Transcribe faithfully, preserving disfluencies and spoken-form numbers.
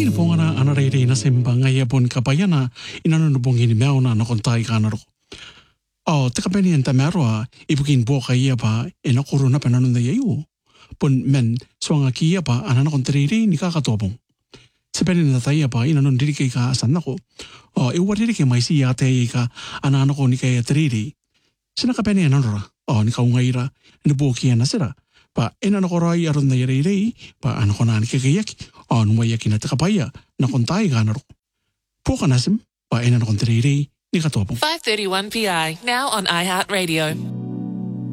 Ina po nga na anaray na simba ngaya pon kapayana inanunubong hinimeaw na nakontay ka na ro. Oh, teka pa niyan tamero ha, ibukin po kaya pa, inakuro na pananong na yayo. Pon men, so nga kiya pa, anan akong tiriri ni kakatobong. Sa penin na tayo pa, inanon diri kay kaasan ako. Oh, iwa diri kay may siya tayo ka, anan ako ni kaya tiriri. Sina ka penin anan ra, oh, ni kaungay ra, nabukiya na sira. Pa, inan ako ray aron na yari pa ano ko na ni kakayak, oh, numayakin na takapaya, nakontay ka na ro. Po ka nasim, pa inan akong tiriri ni katobong. five thirty-one P I, now on iHeartRadio.